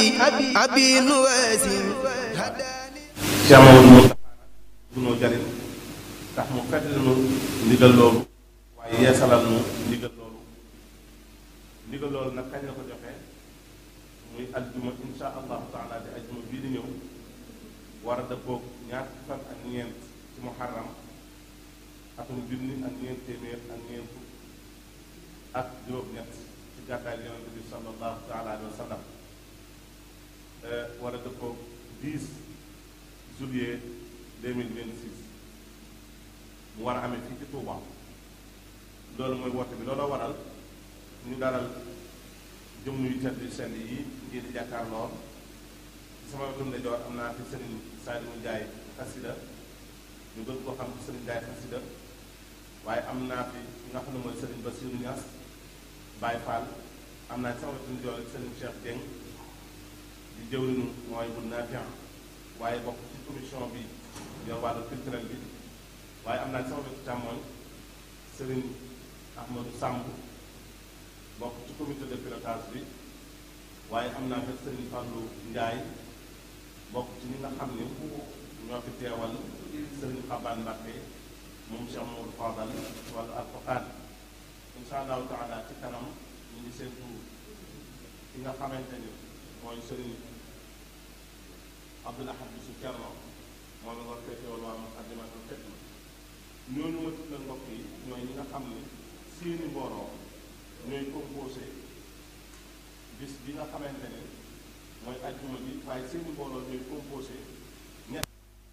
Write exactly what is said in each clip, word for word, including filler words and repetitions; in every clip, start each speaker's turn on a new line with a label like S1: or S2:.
S1: أبي نواسم
S2: Cheikh Mamadou Moustapha nag jariñ tax mu fetli nu ndigal loolu waaye yeesalal nu ndigal loolu ndigal loolu nag kañ la ko joxe muy aljuma insha allahu taala di aljuma bii di ñëw war a dëppoog ñaar fan ak ñeent ci muharram atum junni ak ñeent téeméer ak ñeent ak juróom-ñett ci gàddaay yonent bi sallallahu taala alayhi wa sallam war a dëppoog dix juillet deux mille vingt-six mu war a amee fii ci Touba loolu mooy woote bi looloo waral ñu daral jëmm yu tedd yu sell yi ngir di jàkkaarloo sama wetu ndeyjoor am naa fi Serigne Saliou Ndiaye xasida ñu gën koo xam ci Serigne Ndiaye xasida waaye am naa fi nga xam ne mooy Serigne Bassirou Niass Baye Fall am naa ci sama wetu ndeyjoor Serigne Cheikh Dieng di jëwriñu mooy bu Nafian waaye bokk ci commission bi yor wàllu culturel bi waaye am naa ci sama wetu càmmooñ Serigne Ahmadou Samb bokk ci comité de pilotage bi waaye am naa fi Serigne Fallou Ndiaye bokk ci ñi nga xam ne ñoo fi teewal Serigne Xaban Mbacké moom Cheikh Mamadou Fadal ci wàllu alquran insha allahu taala ci kanam ñu ngi seetu ki nga xamante ni mooy Serigne Abdoul Ahad Bisu Cerno moom la war fee teewal waa Moukhaddamatoul Khidma ñooñu ma tudd mbokk yi ñooy ñi nga xam ne seeni mbooloo ñooy composé bis bi nga xamante ne mooy ajjuma bi waaye seeni mbooloo ñooy composé ñett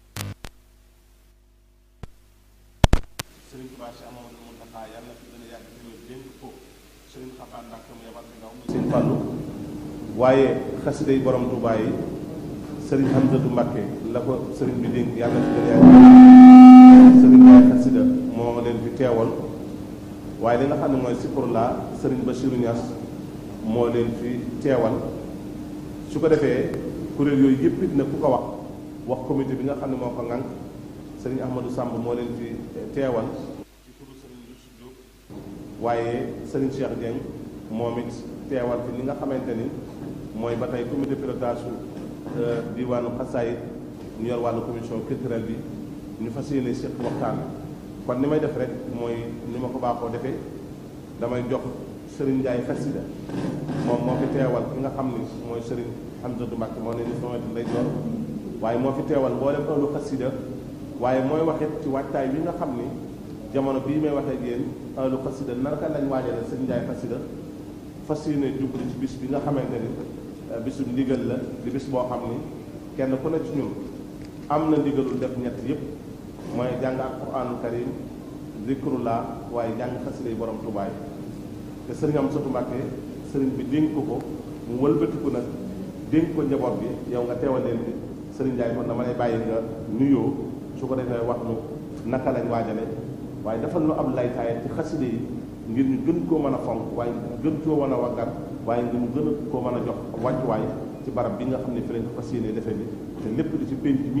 S2: Serigne Touba Cheikh Mamadou Mountakha yàlla na fi gën a yàgg tamit dénk ko Serigne Xaban Mbacké mu yebal fi ndaw mu seen fàllu waaye xasida yi borom Touba yi Serigne Hamdou Mbacké la ko Serigne bi dénk yàlla na fi gën a yàgg Serigne Ndiaye xasida moo leen fi teewal waaye li nga xam ne mooy Sikurla Serigne Bassirou Niass moo leen fi teewal su ko defee kuréel yooyu yëpp it na ku ko wax wax comité bi nga xam ne moo ko ŋànk Serigne Ahmadou Samb moo leen fi teewal ci turu Serigne Youssou Diop waaye Serigne Cheikh Dieng moom it teewal fi li nga xamante ni mooy ba tey comité pilotage su diwaanu xasaayit ñu yor wàllu commission culturelle bi ñu fas yéene seq waxtaan kon ni may def rek mooy ni ma ko baaxoo defee damay jox Serigne Ndiaye xasida moom moo fi teewal ki nga xam ni mooy Serigne Hamdou Mbacké moo ne ni sama wetu ndeyjoor waaye moo fi teewal mboolem ëllu xasida waaye mooy waxit ci waajtaay bi nga xam ni jamono bii may waxee ak yéen ëllu xasida naka lañ waajale Serigne Ndiaye xasida fas yéene jublu ci bis bi nga xamante ni bisu ndigal la di bis boo xam ni kenn ku ne ci ñun am na ndigalul def ñett yépp mooy jàng alquraanul karim zikrullah waaye jàng xasida yi borom tubaay te sëriñ Amsatu Mbacké sëriñ bi dénk ko ko mu wëlbatiku nag dénk ko njaboot bi yow nga teewal leen bi sëriñ Ndiaye kon dama lay bàyyi nga nuyoo su ko defee wax nu naka lañ waajale waaye dafa lu am laytaay ci xasida yi ngir ñu gën koo mën a fonk waaye gën koo mën a waggar waaye ngir mu gën a koo mën a jox wàccuwaay ci barab bi nga xam ne fi lañ ko fas yéene defee bi te lépp di ci pénc mi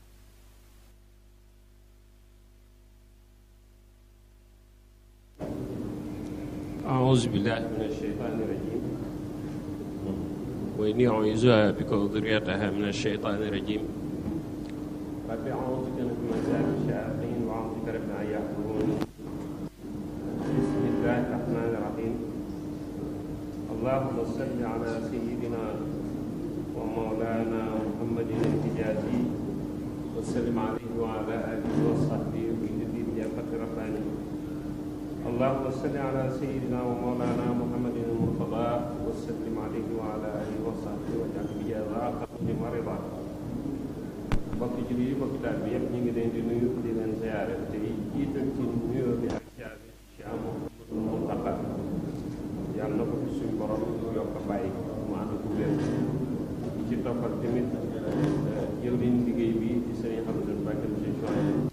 S3: أعوذ بالله من الشيطان الرجيم وإني أعوذها بك وذريتها من الشيطان الرجيم رب أعوذ بك من همزات الشياطين وأعوذ بك رب أن يحضرون بسم الله الرحمن الرحيم اللهم صل على سيدنا ومولانا محمد الحجازي وسلم عليه وعلى آله وصحبه وجديد بجابة رباني اللهم صل على سيدنا ومولانا محمد المرتضى وسلم عليه وعلى اله وصحبه واجعل بجاه خاتم مرضى mbokki jullit yi mbokki daal bi yëpp ñu ngi leen di nuyu di leen ziyaare te jiital ci nuyoo bi ak caabi ci Amadou Mountakha yàlla na ko fi suñu borom yokk bàyyi mu ànd ko wér ci toppal tamit jëwriñ liggéey bi di Serigne Hamdou Mbacké monsieur Chouaib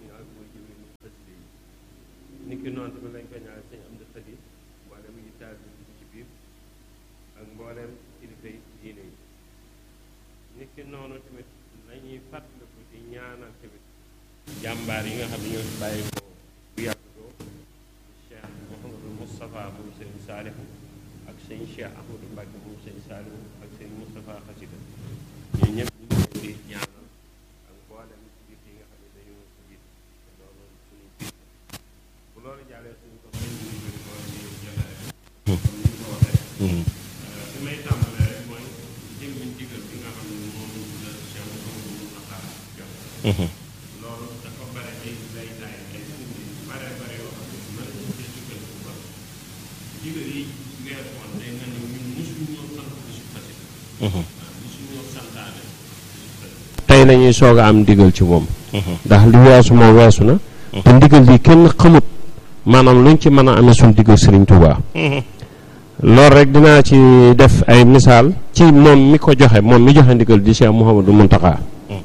S3: niki noonu tamit lañ koy ñaanal sëñ am da xëdi mboolem yi taal bi ci biir ak mboolem kilifa yi diine yi niki noonu tamit nañuy fàttaliku di ñaanal tamit jàmbaar yi nga xam ne ñoo fi bàyyi ko bu yàgg doo Cheikh Mouhamadou Moustapha moom Serigne Saliou ak sëñ Cheikh Ahmadou Mbacke moom sëñ Saliou ak sëñ Moustapha Xasida ñooñu ñëpp ñu ngi leen di ñaanal ak mboolem ci biir yi nga xam ne dañu jiit loolu suñu biir bu loolu jàllee suñu ko sëñ bi ñu ko ci jotaay comme ni ñu ko waxee fi may tàmbalee rek mooy jëm ñu digal bi nga xam ne moom la Cheikh Mouhamadou Moustapha jox loolu dafa bare ay lay taay ay suñu bare bare yoo xam ne mën nañu ci digal bu baax digal yi weer woon day mel ni ñun mosuñu ñoo sant bisu xasida waaw mosuñu ñoo santaane tey la ñuy soog a am ndigal ci moom ndax li weesu moom weesu na te ndigal li kenn xamut maanaam luñ ci mën a amee suñ digal Serigne Touba loolu rek dinaa ci def ay misaal ci moom mi ko joxe moom mi joxe ndigal di Cheikh Mouhamadou Mountakha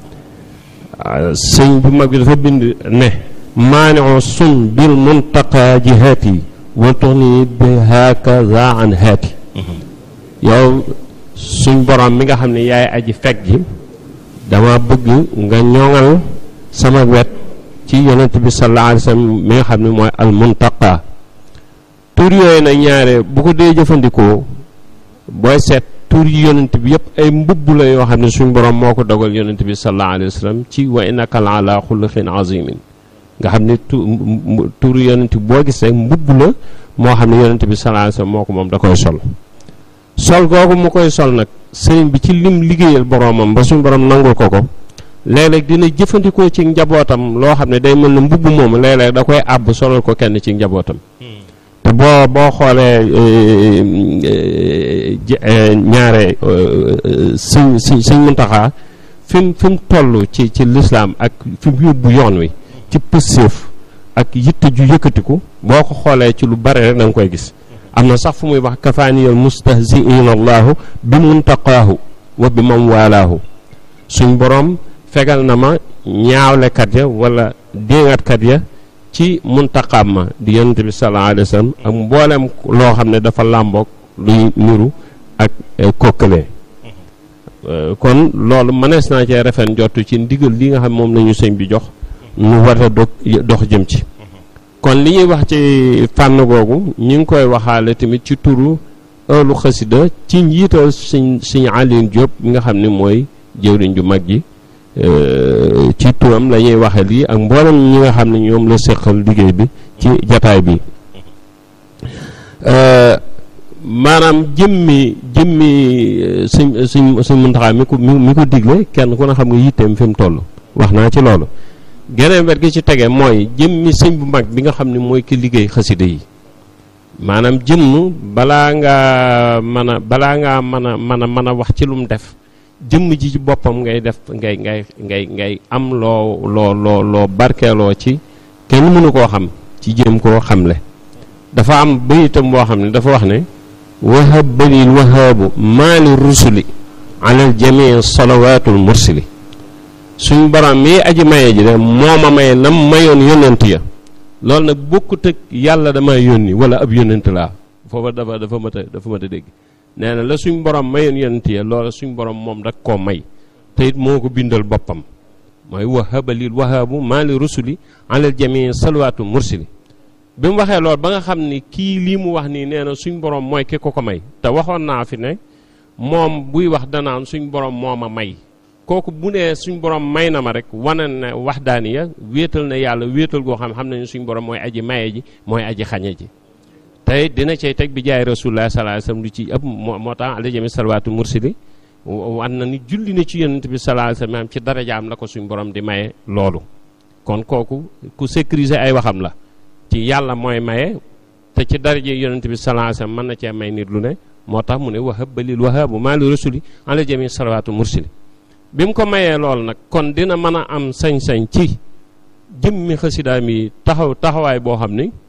S3: sëñ bu mag bi dafa bind ne maaniu sun bil muntaqa jihaati wa tuxni bi hakaza an haati yow suñ borom mi nga xam ne yaay aji fekk ji dama bëgg nga ñoŋal sama wet ci yonent bi sallallahu alayhi wa sallam mi nga xam ne mooy al muntaqa tur yooyu nag ñaare bu ko dee jëfandikoo booy seet tur yi yonent bi yëpp ay mbubb la yoo xam ne suñ borom moo ko dogal yonent bi sallallahu alayhi wa sallam ci wa innaka la ala xuluqin azimin nga xam ne tu tur yonent bi boo gis rek mbubb la moo xam ne yonent bi sallallahu alayhi wa sallam moo ko moom da koy sol sol googu mu koy sol nag sëriñ bi ci lim liggéeyal boromam ba suñ borom nangul ko ko léeg-léeg dina jëfandikoo ci njabootam loo xam ne day mel ne mbubb moom léeg-léeg da koy àbb solal ko kenn ci njabootam te boo boo xoolee ñaare sëñ sëñ sëñ Muntaxa fi mu fi mu toll ci ci lislaam ak fi mu yóbbu yoon wi ci pësséef ak yitte ju yëkkatiku boo ko xoolee ci lu bare rek da nga koy gis am na sax fu muy wax kafaaniyal mustahziina allahu bi muntaqaahu wa bi man waalaahu suñ borom fegal na ma ñaawlekat ya wala déngatkat ya ci muntaqaam ma di yonent bi sallallahu alayhi wa sallam ak mboolem loo xam ne dafa làmboog luy niru ak kokkale kon loolu mënees naa cee refen jottu ci ndigal li nga xam moom nañu sëñ bi jox nu war a dog dox jëm ci kon li ñuy wax ci fànn googu ñu ngi koy waxaale tamit ci turu ëllu xasida ci njiital sëñ sëñ Alioune Diop bi nga xam ne mooy jëwriñ ju mag ji ci turam la ñuy waxe lii ak mboolem ñi nga xam ne ñoom la séqal liggéey bi ci jataay bi maanaam jëmmi jëmmi sëñ sëñ sëñ Muntaxa mi ko mi ko digle kenn ku ne xam nga yitteem fi mu toll wax naa ci loolu geneen wet gi ci tege mooy jëmmi sëñ bu mag bi nga xam ne mooy ki liggéey xasida yi maanaam jëmm balaa ngaa mën a balaa ngaa mën a mën a mën a wax ci lu mu def jëmm ji ci boppam ngay def ngay ngay ngay ngay am loo loo loo loo barkeeloo ci kenn mënu koo xam ci jëm koo xamle dafa am bayitam boo xam ne dafa wax ne wahab balil wahaabu maali rusuli alal jamii salawaatul mursili suñ borom mii aji maye ji de moo ma maye nam mayoon yonent ya loolu nag bokkut ak yàlla dama yónni wala ab yonent laa foofa dafa dafa mat a dafa mat a dégg nee na la suñ borom mayoon yonent ya loola suñ borom moom dak koo may te it moo ko bindal boppam mooy wahabalil wahaabu maali rusuli alal jamii salwaatu mursili bi mu waxee loolu ba nga xam ni kii lii mu wax nii nee na suñ borom mooy ki ko ko may te waxoon naa fi ne moom buy wax danaan suñ borom moo ma may kooku bu nee suñ borom may na ma rek wane na wax daani ya wéetal na yàlla wéetal goo xam xam nañu suñ borom mooy aji maye ji mooy aji xañe ji tey dina cay teg bi jaay rasulullah sallallahu alayhi wasallam lu ci ëpp moo moo tax ala jami salwaatu mursili wan na ni julli na ci yonent bi sallallahu alayhi wasallam ci darajaam la ko suñ borom di maye loolu kon kooku ku sécuriser ay waxam la ci yàlla mooy maye te ci daraje yonent bi sallallahu alayhi wasallam mën na cee may nit lu ne moo tax mu ne wahab balil wahaabu maa li rasuli ala jami salwaatu mursili bi mu ko mayee loolu nag kon dina mën a am sañ-sañ ci jëmmi xasidaam yi taxaw taxawaay boo xam ni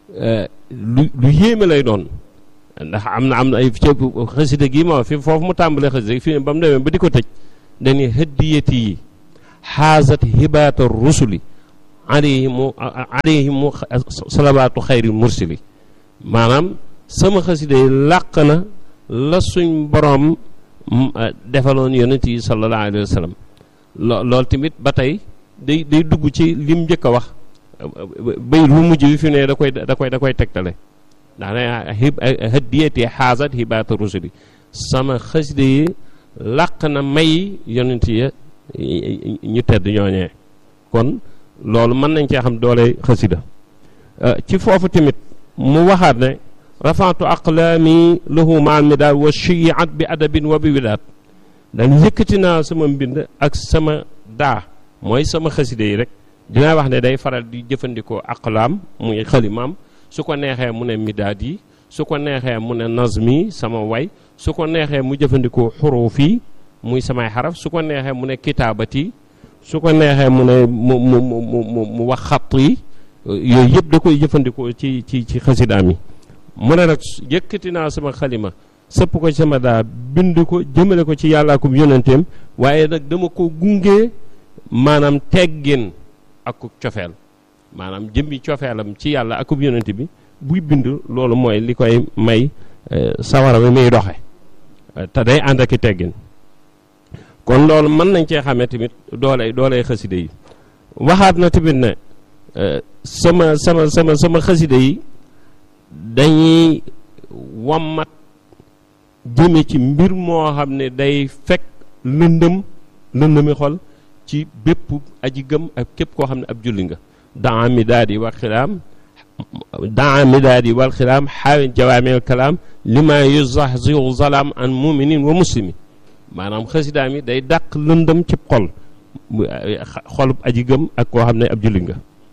S3: lu lu yéeme lay doon ndax am na am na ay xasida gi ma fi foofu mu tàmbalee xasida fi ba mu demee ba di ko tëj dañuy hëddiyati yi xaasat hibaata rusuli alayhimu alayhimu salawaatu xayri mursili maanaam sama xasida yi làq na la suñ borom defaloon yonent yi sallallahu alayhi wa sallam lo loolu tamit ba tey day day dugg ci lim njëkk a wax bay lu mujj bi fi ne da koy da koy da koy tegtale daana hadiyati xaasat hibaata rusuli sama xasida yi làq na may yonent ya ñu tedd ñooñee kon loolu mën nañ cee xam doole xasida ci foofu tamit mu waxaat ne rafaatu aqlaami lahu maa midaad wa shiyaat bi adabin wa bi widaat dañ yëkkati naa sama mbind ak sama daa mooy sama xasida yi rek dinaa wax ne day faral di jëfandikoo aqlaam muy xalimaam su ko neexee mu ne midaad yi su ko neexee mu ne nazmi sama way su ko neexee mu jëfandikoo xuruuf yi muy samay xaraf su ko neexee mu ne kitaabati su ko neexee mu ne mu mu mu mu wax xatt yi yooyu yëpp da koy jëfandikoo ci ci ci xasidaam yi mu ne nag yëkkati naa sama xalima sëpp ko sama daa bind ko jëmale ko ci yàlla akub yonenteem waaye nag dama ko gunge maanaam teggin akub cofeel maanaam jëmmi cofeelam ci yàlla akub yonente bi buy bind loolu mooy li koy may sawara bi muy doxe te day ànd ak i teggin kon loolu mën nañ cee xamee tamit dooley dooley xaside yi waxaat na tamit ne sama sama sama sama xaside yi dañuy wammat jëme ci mbir moo xam ne day fekk lëndëm lëndëmi xol ci bépp aji gëm ak képp koo xam ne ab julli nga daa mi daal di wal xilaam daa mi daal di wal xilaam xaawin jawaamil kalaam lima yuzaxziu zalaam an muminin wa muslimi maanaam xasidaam yi day dàq lëndëm ci xol xolub aji gëm ak koo xam ne ab julli nga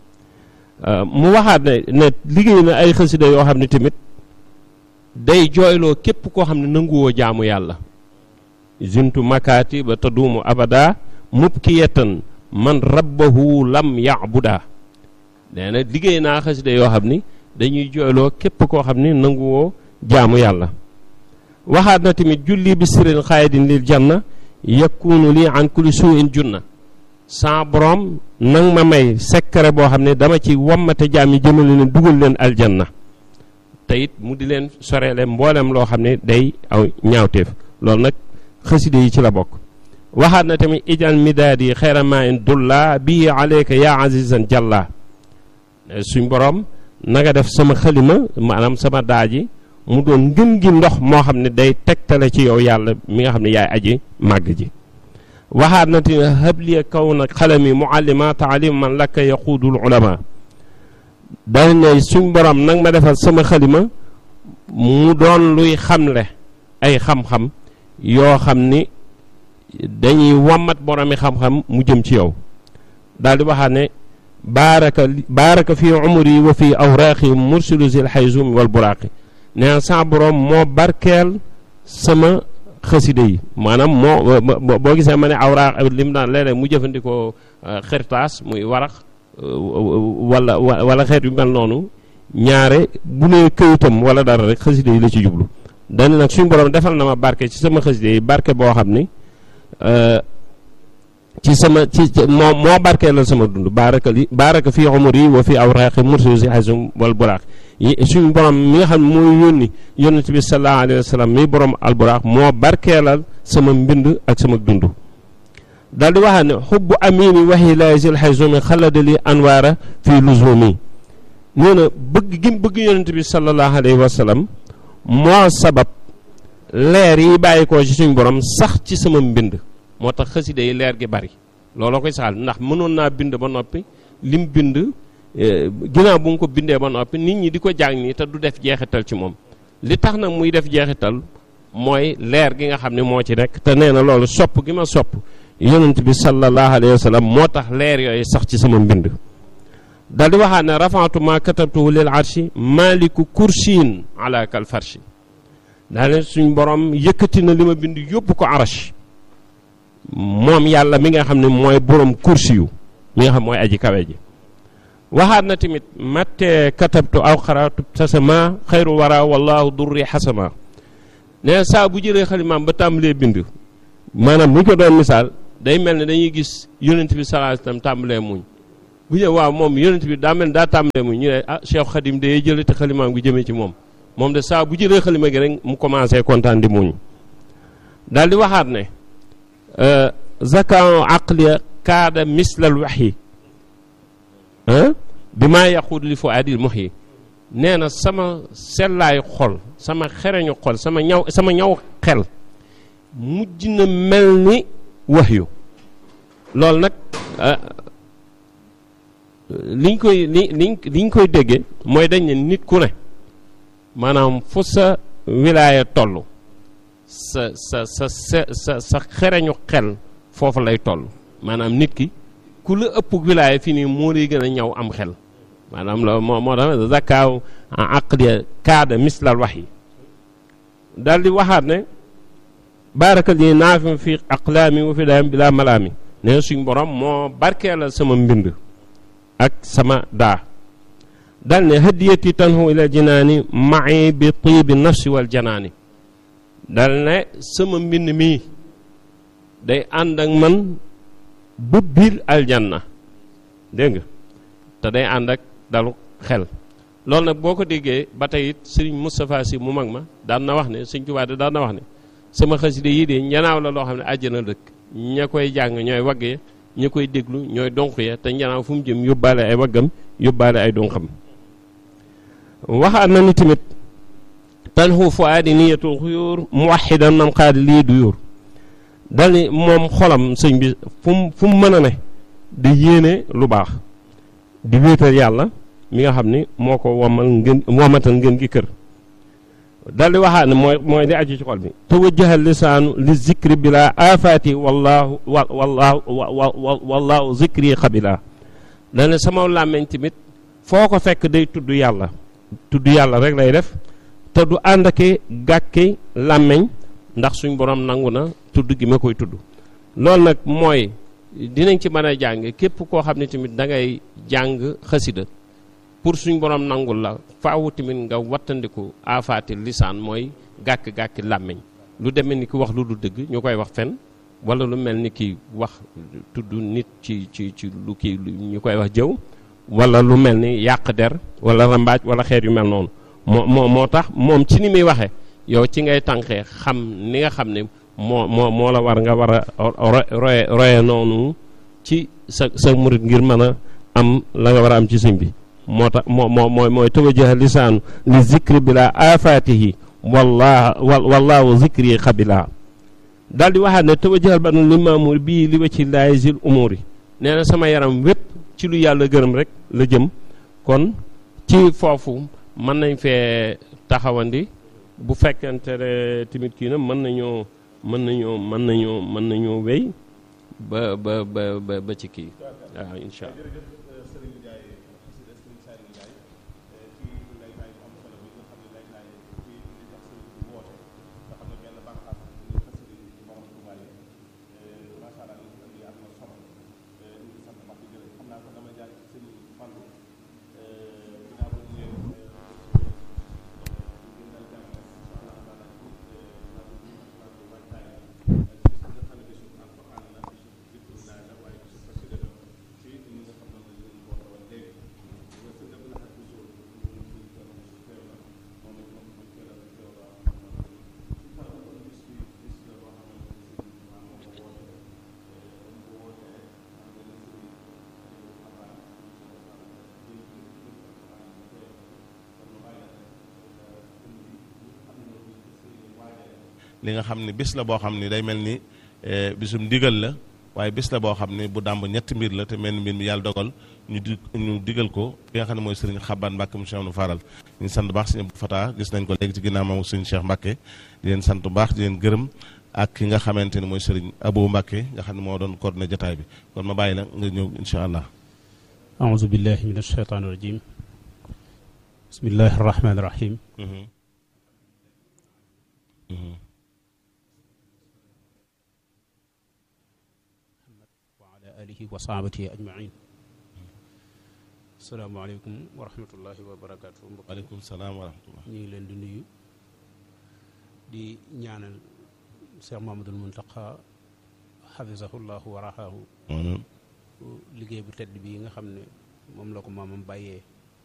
S3: mu waxaat ne ne liggéey na ay xasida yoo xam ne tamit day jooyloo képp koo xam ne nanguwoo jaamu yàlla zintu makaati ba taduumu abada mubkiyatan man rabbahu lam yaabuda nee na liggéey naa xasida yoo xam ni dañuy jooyloo képp koo xam ne nanguwoo jaamu yàlla waxaat na tamit julli bi sirin xaayidin lil janna yakunu lii an kulli suuin junna sa borom nang ma may sekkare boo xam ne dama ci wammate jaam yi jëmale leen dugal leen aljanna te it mu di leen soreele mboolem loo xam ne day aw ñaawteef loolu nag xaside yi ci la bokk waxaat na tamit ijal midaadi xayra ma in dulla bii aleyka ya azizan jalla suñ borom na nga def sama xalima maanaam sama daaji mu doon ngën gi ndox moo xam ne day tegtale ci yow yàlla mi nga xam ne yaay aji màgg ji waxaat na tamit habliya kaw na xalami muallima taalim man lakka yaquudul ulama dañ ne suñ borom nag ma defal sama xalima mu doon luy xamle ay xam-xam yoo xam ni dañuy wammat boromi xam-xam mu jëm ci yow daal di waxaat ne baaraka baaraka fi umri wa fi awraaqi mursilu zil xayzumi wal buraaqi nee sa borom moo barkeel sama xasida yi maanaam moo boo gisee ma ne awraaq lim daan léeg-léeg mu jëfandikoo xirtaas muy warax wala wala xeet yu mel noonu ñaare bu nee këyitam wala dara rek xasida yi la ci jublu dañ nag suñu borom defal na ma barke ci sama xasida yi barke boo xam ni ci sama ci moo moo barkeelal sama dund baaraka li baaraka fii umri wa fii awraaqi mursilu zil xayzumi wal buraaq suñu borom mi nga xam ne mooy yónni yónnent bi sallallahu alayhi wa sallam mi borom alburaax moo barkeelal sama mbind ak sama dund daal di waxaat ne xubbu amini waxi laay zil xayzumi xalada li anwaara fii luzumi nee na bëgg gi mu bëgg yónnent bi sallallahu alayhi wa sallam moo sabab leer yi bàyyi ko ci suñu borom sax ci sama mbind moo tax xasida yi leer gi bari looloo koy saxal ndax mënoon naa bind ba noppi lim bind ginnaaw bu nga ko bindee ba noppi nit ñi di ko jàng nii te du def jeexital ci moom li tax nag muy def jeexital mooy leer gi nga xam ne moo ci nekk te nee na loolu sopp gi ma sopp yonent bi sallallahu alayhi wa sallam moo tax leer yooyu sax ci sama mbind dal di waxaat ne rafaatu ma katabtuhu lil arshi maliku kursiin ala kal farshi daal suñ borom yëkkati na li ma bind yóbbu ko arash moom yàlla mi nga xam ne mooy borom kursi yu mi nga xam mooy aji kawe ji waxaat na tamit matte katabtu aw xaraatu tasama xayru wara wallahu durri xasama ne saa bu jëlee xalimaam ba tàmbalee bind maanaam bu ñu ko doon misaal day mel ne dañuy gis yonent bi sallallahu alayhi wasallam tàmbalee muñ bu ñëw waaw moom yonent bi daa mel ne daa tàmbalee muñ ñu ne ah Cheikh Khadim day jëlee te xalimaam gi jëmee ci moom moom de saa bu jëlee xalima gi rek mu commencé kontaan di muñ daal di waxaat ne zakan aqliya kaada mislal waxyi bi maa yaquud li fu adil muhyi nee na sama sellaayu xol sama xereñu xol sama ñaw sama ñaw xel mujj na mel ni wahyu loolu nag liñ koy li liñ liñ koy déggee mooy dañ ne nit ku ne maanaam fu sa wilaaya toll sa sa sa sa sa xereñu xel foofu lay toll maanaam nit ki ku la ëpp wilaaya fi nii moo lay gën a ñaw am xel maanaam la moo moo tax zakaaw aqliya kaada mislal wax yi daal di waxaat ne baarakal yi naafi fi aqlaami wa fi daam bi laa malaami ne suñ borom moo barkeelal sama mbind ak sama daa dal ne hadiyati tanhu ila jinaani ma'i bi tiibi nafsi wal janaani dal ne sama mbind mii day ànd ak man bu biir aljanna dégg nga te day ànd ak dalu xel loolu nag boo ko déggee ba tey it sëriñ Moustapha Sy mu mag ma daan na wax ne sëriñ Tuubaa daan na wax ne sama xasida yii de njanaaw la loo xam ne àjjana dëkk ña koy jàng ñooy wagge ña koy déglu ñooy donk ya te njanaaw fu mu jëm yóbbaale ay waggam yóbbaale ay donxam waxaat na ni tamit tanhu fuaadi niyatul xuyóor muwaxidan man xaadi lii du yóor dal ni moom xolam sëñ bi fu mu fu mu mën a ne di yéene lu baax di wéetal yàlla mi nga xam ni moo ko womal ngeen womatal ngeen gi kër dal di waxaat ne mooy mooy di aju ci xol bi tawajjaha lisaanu li zikri bila afaati wallahu wa wallahu wallahu zikri xabila dal ne sama làmmeñ tamit foo ko fekk day tudd yàlla tudd yàlla rek lay def te du ànd ak gàkke làmmeñ ndax suñ borom nangu na tudd gi ma koy tudd loolu nag mooy dinañ ci mën a jàng képp koo xam ne tamit da ngay jàng xasida pour suñ borom nangul la faawu tamit nga wattandiku aafaati lisaan mooy gàkk-gàkki làmmiñ lu demee ni ki wax lu du dëgg ñu koy wax fen wala lu mel ni ki wax tudd nit ci ci ci lu kii ñu koy wax jëw wala lu mel ni yàq der wala rambaaj wala xeet yu mel noonu moo moo moo tax moom ci ni muy waxee yow ci ngay tànqee xam ni nga xam ne moo moo moo la war nga war a roye roye noonu ci sa sa murit ngir mën a am la nga war a am ci sëñ bi moo tax moo moo mooy mooy tawajjaha lisaanu li zikri bila afaatihi wallah wallahu zikri xabila daal di waxaat ne tawajjahal banu li maamur bii li wacci laay zil umuri nee na sama yaram wépp ci lu yàlla gërëm rek la jëm kon ci foofu mën nañ fee taxawandi bu fekkente ne tamit kii na mën nañoo mën nañoo mën nañoo mën nañoo wéy ba ba ba ba ci kii waaw incha allah
S2: li nga xam ne bis la boo xam ne day mel ni bisum ndigal la waaye bis la boo xam ne bu dàmb ñetti mbir la te mel ni mbir mi yàlla dogal ñu di ñu digal ko ki nga xam ne mooy sëriñ Xaban Mbàkke mu Cheikh nu Faral ñu sant baax sëriñ Abdou Fatah gis nañ ko léegi ci ginnaaw moom sëriñ Cheikh Mbàkke di leen sant bu baax di leen gërëm ak ki nga xamante ne mooy sëriñ Abou Mbàkke nga xam ne moo doon coordonné jotaay bi kon ma bàyyi la nga ñëw insha allah
S4: aouzu billahi min ashaytaani rajim bismillahi rahmaani rahim alihi wa sahabatihi ajmain asalaamaaleykum wa rahmatullahi wa barakaatu.
S2: waaleykum salaam wa rahmatullah.
S4: ñu ngi leen di nuyu di ñaanal Cheikh Mamadul Muntaqa xafisahullahu wa rahaahu liggéey bu tedd bi nga xam ne moom la ko maamam bàyyee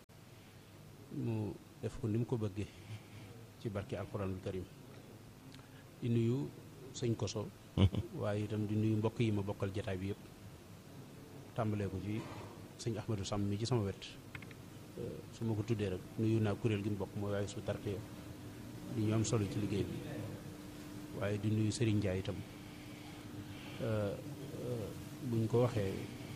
S4: mu def ko ni mu ko bëggee ci barki alquranul karim di nuyu sëñ Koso waaye itam di nuyu mbokk yi ma bokkal jataay bi yëpp tàmbalee ko ci sëñ Ahmadou Sam mi ci sama wet su ma ko tuddee rek nuyu naa kuréel gi mu bokk mooy waaye su tarqiya di ñu am solo ci liggéey bi waaye di nuyu Serigne Ndiaye itam buñ ko waxee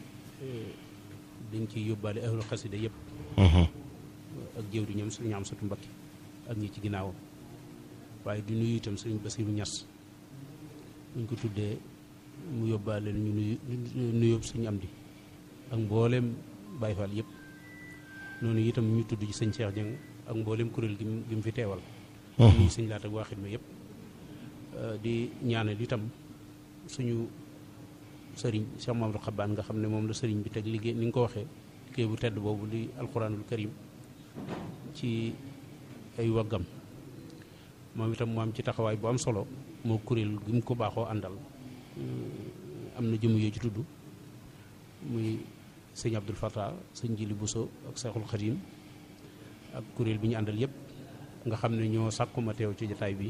S4: dañ ciy yóbbaale ahlu xasida yëpp ak jëw di ñoom Serigne Amsatu Mbakke ak ñi ci ginnaawam waaye di nuyu itam Serigne Bassirou Niass buñ ko tuddee mu yóbbaale ñu nuyu nuyób Serigne Amdi ak mbooleem Baye Fall yëpp noonu itam ñu tudd ci sëñ Cheikh Dieng ak mbooleem kuréel gi gi mu fi teewal nuyu sëñ laat ak waa xidma yëpp di ñaanal itam suñu sëriñ Cheikh Mamadou Xabbaan nga xam ne moom la sëriñ bi teg liggéey ni nga ko waxee liggéey bu tedd boobu di alquranul karim ci ay waggam moom itam mu am ci taxawaay bu am solo moo kuréel gi mu ko baaxoo àndal am na jëmm yoo ci tudd muy sëñ Abdul Fattah sëñ Jili Bousso ak Seexul Xadim ak kuréel bi ñu àndal yëpp nga xam ne ñoo sàkkuma teew ci jataay bi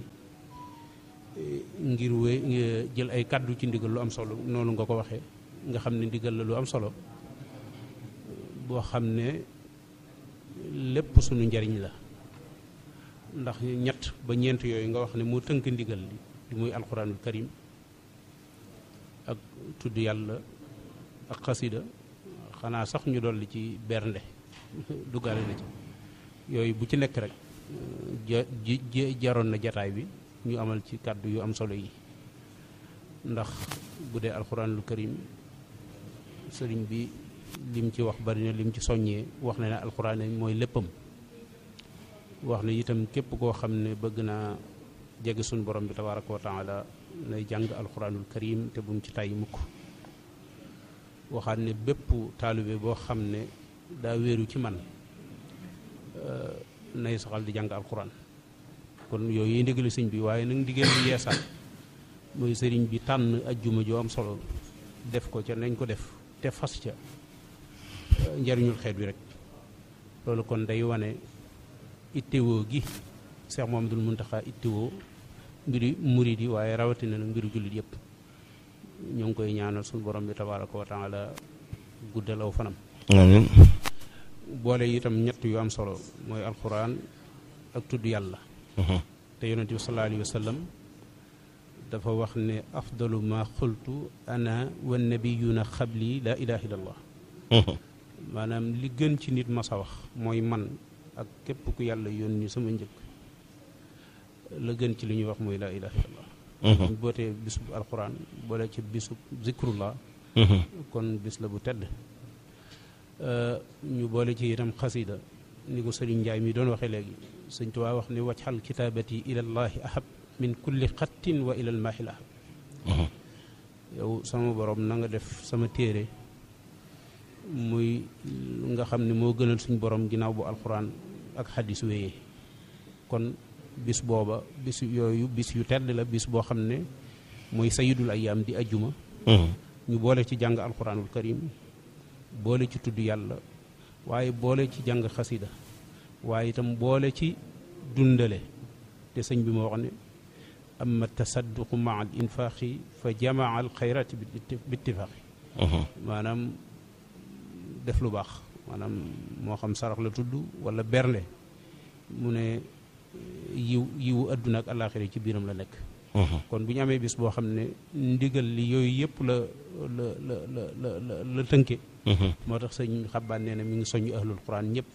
S4: ngir wé jël ay kàddu ci ndigal lu am solo noonu nga ko waxee nga xam ne ndigal la lu am solo boo xam ne lépp suñu njariñ la ndax ñett ba ñeent yooyu nga wax ne moo tënk ndigal li di muy alquranul karim ak tudd yàlla ak xasida xanaa sax ñu dolli ci bernde duggaale na ci yooyu bu ci nekk rek ja jaroon na jataay bi ñu amal ci kàddu yu am solo yi ndax bu dee alxuraanul karim sëriñ bi lim ci wax bari na lim ci soññee wax na ne alxuraan mooy léppam wax na itam képp koo xam ne bëgg naa jege suñu borom bi tabaaraka wa taala nay jàng alxuraanul karim te bu mu ci tàyyi mukk waxaat ne bépp taalibe boo xam ne daa wéeru ci man nay saxal di jàng alxuraan kon yooyu ndigali sëñ bi waaye nag ndigal bi yeesaat mooy sëriñ bi tànn ajjuma joo am solo def ko ca nañ ko def te fas ca njariñul xeet bi rek loolu kon day wane ittewoo gi Cheikh Mouhamadoul Mountakha ittewoo mbiri murid yi waaye rawatina nag mbiru jullit yëpp ñoo ngi koy ñaanal suñu borom bi tabaaraka wa taala guddal aw fanam amiin boole itam ñett yu am solo mooy alxuraan ak tudd yàlla te yonent bi sallallahu alayhi wa sallam dafa wax ne afdalu ma xultu ana wa nabiyuna xabli la ilaha illallah maanaam li gën ci nit ma sa wax mooy man ak képp ku yàlla yónni sama njëkk la gën ci li ñuy wax mooy la ilaha illallah ñu bootee bisub alquran boole ci bisub zikrullah kon bis la bu tedd ñu boole ci itam xasida ni ko sëriñ Njaay mi doon waxee léegi sëñ Tuubaa wax ne wajxal kitaabati ilallahi ahab min kulli xattin wa ilal maahil ahab yow sama borom na nga def sama téere muy nga xam ne moo gënal suñ borom ginnaaw bu alxuraan ak xaddis wéyee kon bis booba bis yooyu bis yu tedd la bis boo xam ne mooy sayidul ayaam di ajjuma ñu boole ci jàng alxuraanul karim boole ci tudd yàlla waaye boole ci jàng xasida waaye itam boole ci dundale te sëñ bi moo wax ne amma tasadduqu maa al infaqi fa jamaa al xayrati bi ittifaqi maanaam def lu baax maanaam moo xam sarax la tudd wala bernde mu ne yiw yiwu adduna ak àllaaxira ci biiram la nekk kon bu ñu amee bis boo xam ne ndigal li yooyu yëpp la la la la la la tënke moo tax sëñ Xabbaan nee na mi ngi soññ ahlul quran ñëpp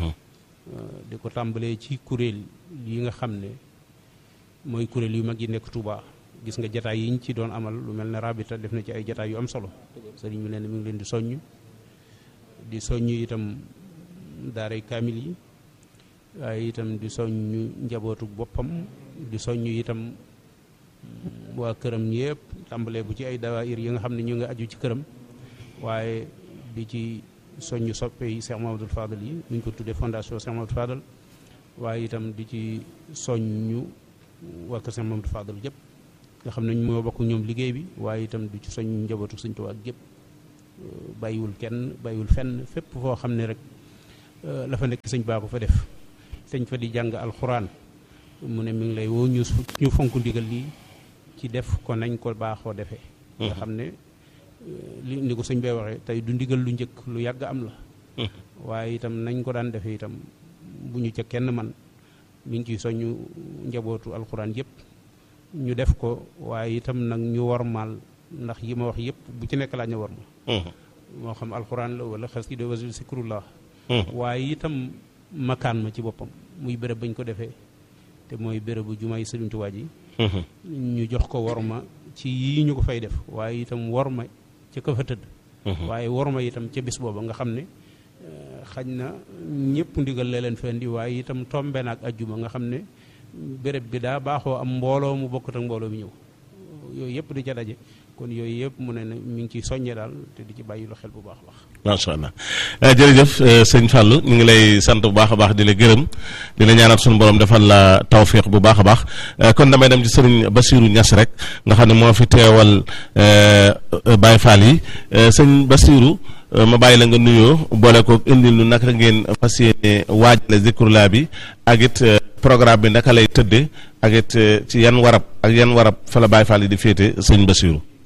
S4: di ko tàmbalee ci kuréel yi nga xam ne mooy kuréel yu mag yi nekk Touba gis nga jataay yi ñu ci doon amal lu mel ne rabita def na ci ay jataay yu am solo sëriñ bi nee na mi ngi leen di soññ di soññ itam daaray kaamil yi waaye itam di soññ njabootu boppam di soññ itam waa këram yëpp tàmbalee bu ci ay dawaayir yi nga xam ne ñu nga aju ci këram waaye di ci soññ soppe yi Cheikh Mamadou Fadal yi ñu ko tuddee fondation Cheikh Mamadou Fadal waaye itam di ci soññ waa kër Cheikh Mamadou Fadal yëpp nga xam ne moo bokk ñoom liggéey bi waaye itam di ci soññ njabootu Sëñ Tuubaa yëpp bàyyiwul kenn bàyyiwul fenn fépp foo xam ne rek la fa nekk sëñ baa ko fa def sëñ fa di jàng alxuraan mu ne mi ngi lay woo ñu ñu fonk ndigal lii ci def ko nañ ko baaxoo defee nga xam ne li ni ko sëñ bay waxee tey du ndigal lu njëkk lu yàgg am la waaye itam nañ ko daan defee itam bu ñu ca kenn man mi ngi ciy soññu njabootu alxuraan yëpp ñu def ko waaye itam nag ñu wormaal ndax yi ma wax yëpp bu ci nekk laaj na worma moo xam alxuraan la wala xasida wala zikrullah waaye itam makaan ma ci boppam muy béréb bañ ko defee te mooy bérébu jumaay Sëriñ Tuubaa ji ñu jox ko worma ci yii ñu ko fay def waaye itam worma ca ka fa tëdd waaye worma itam ca bis booba nga xam ne xaj na ñëpp ndigal la leen fendi waaye itam tombe na ak ajjuma nga xam ne béréb bi daa baaxoo am mbooloo mu bokkut ak mbooloo mi ñëw yooyu yëpp di ca daje kon yooyu yëpp mu ne ne mi ngi ciy soññe daal te di ci bàyyi lu xel bu baax a baax.
S5: macha allah jërëjëf sëñ Fallou ñu ngi lay sant bu baax a baax di la gërëm di la ñaanal suñu borom defal la tawfiq bu baax a baax kon damay dem ci sëriñ Bassirou Niass rek nga xam ne moo fi teewal Baye Fall yi sëñ Bassirou ma bàyyi la nga nuyoo boole ko indil lu naka ngeen fas yéene waajale zikrullah bi ak it programme bi naka lay tëddee ak it ci yan warab ak yan warab fa la Baye Fall yi di féete sëñ Bassirou.